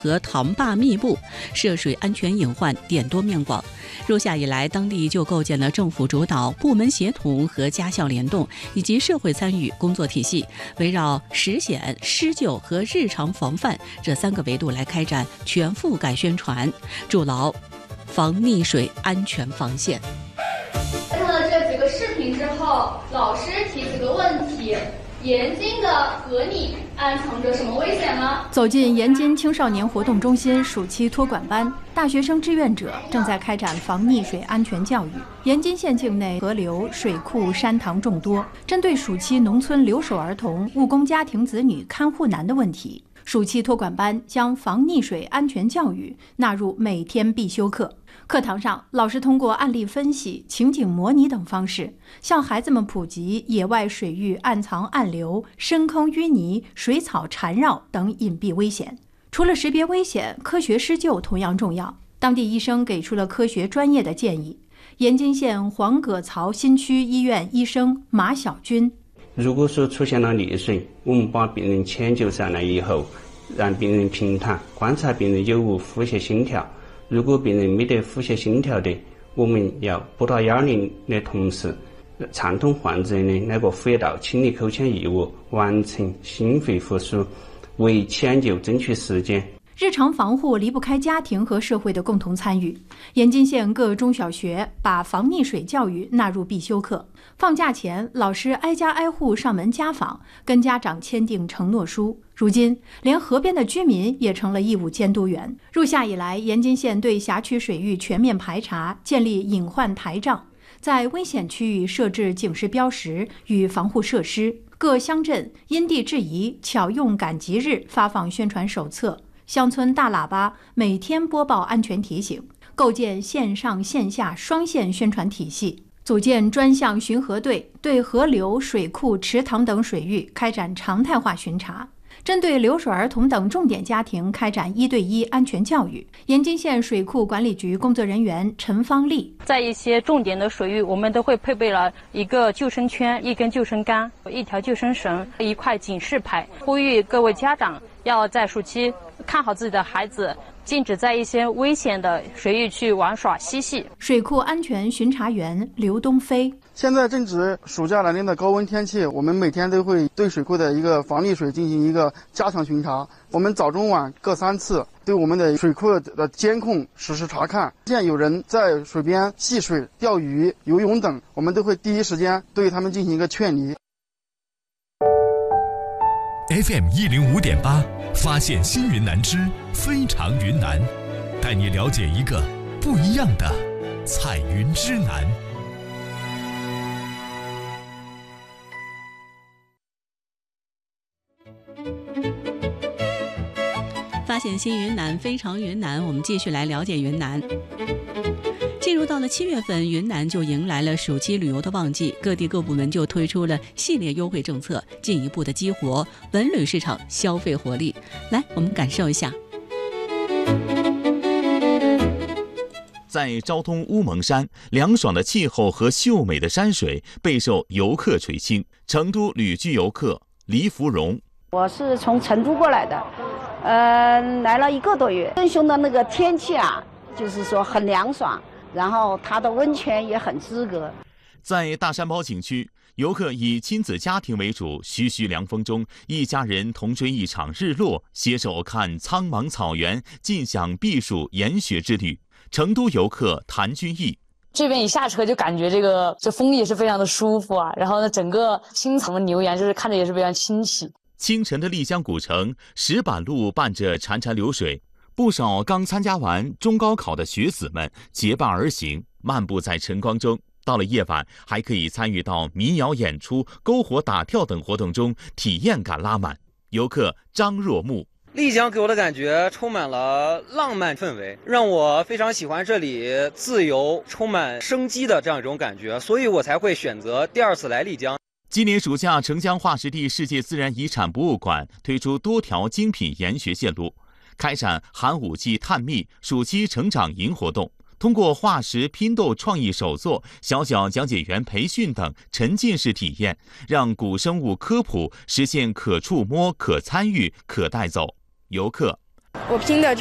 和塘坝密布，涉水安全隐患点多面广。入夏以来，当地就构建了政府主导、部门协同和家校联动以及社会参与工作体系，围绕实险、施救和日常防范这3个维度来开展全覆盖宣传，筑牢防溺水安全防线。 看了这几个视频之后，老师提几个问题：盐津的河里暗藏着什么危险吗？ 走进盐津青少年活动中心暑期托管班，大学生志愿者正在开展防溺水安全教育。盐津县境内河流、水库、山塘众多，针对暑期农村留守儿童、务工家庭子女看护难的问题，暑期托管班将防溺水安全教育纳入每天必修课。课堂上，老师通过案例分析、情景模拟等方式，向孩子们普及野外水域暗藏暗流、深坑淤泥、水草缠绕等隐蔽危险。除了识别危险，科学施救同样重要。当地医生给出了科学专业的建议。盐津县黄葛槽新区医院医生马小军： 如果说出现了溺水，我们把病人抢救上来以后，让病人平躺，观察病人有无呼吸心跳。如果病人没得呼吸心跳的，我们要拨打120的同时，畅通患者的那个呼吸道清理口腔异物，完成心肺复苏，为抢救争取时间。 日常防护离不开家庭和社会的共同参与。盐津县各中小学把防溺水教育纳入必修课。放假前，老师挨家挨户上门家访，跟家长签订承诺书。如今，连河边的居民也成了义务监督员。入夏以来，盐津县对辖区水域全面排查，建立隐患台障，在危险区域设置警示标识与防护设施。各乡镇因地制宜，巧用赶集日发放宣传手册。乡村大喇叭每天播报安全提醒，构建线上线下双线宣传体系，组建专项巡河队，对河流、水库、池塘等水域开展常态化巡查。针对留守儿童等重点家庭开展1对1安全教育。盐津县水库管理局工作人员陈芳丽： 在一些重点的水域，我们都会配备了一个救生圈、1根救生杆、1条救生绳、1块警示牌，呼吁各位家长要在暑期看好自己的孩子，禁止在一些危险的水域去玩耍嬉戏。 水库安全巡查员刘东飞： 现在正值暑假来临的高温天气，我们每天都会对水库的一个防溺水进行一个加强巡查。我们早中晚各3次对我们的水库的监控实时查看。现在有人在水边戏水、钓鱼、游泳等，我们都会第一时间对他们进行一个劝离。 FM 105.8，发现新云南之非常云南，带你了解一个不一样的彩云之南。 发现新云南，非常云南，我们继续来了解云南。进入到了7月份，云南就迎来了暑期旅游的旺季，各地各部门就推出了系列优惠政策，进一步的激活文旅市场消费活力。来，我们感受一下。 在昭通乌蒙山，凉爽的气候和秀美的山水备受游客垂青。成都旅居游客黎芙蓉： 我是从成都过来的，来了1个多月。更凶的那个天气啊，就是说很凉爽，然后它的温泉也很资格。 在大山包景区，游客以亲子家庭为主，徐徐凉风中，一家人同追一场日落，携手看苍茫草原，尽享避暑研学之旅。成都游客谭君毅： 这边一下车就感觉这风也是非常的舒服啊，然后呢，整个青草的牛羊就是看着也是非常清奇。 清晨的丽江古城，石板路伴着潺潺流水，不少刚参加完中高考的学子们结伴而行，漫步在晨光中。到了夜晚，还可以参与到民谣演出、篝火打跳等活动中，体验感拉满。游客张若木： 丽江给我的感觉充满了浪漫氛围，让我非常喜欢这里自由、充满生机的这样一种感觉，所以我才会选择第2次来丽江。 今年暑假，澄江化石地世界自然遗产博物馆推出多条精品研学线路，开展寒武纪探秘、暑期成长营活动，通过化石拼斗创意手作、小小讲解员培训等沉浸式体验，让古生物科普实现可触摸、可参与、可带走。游客我拼的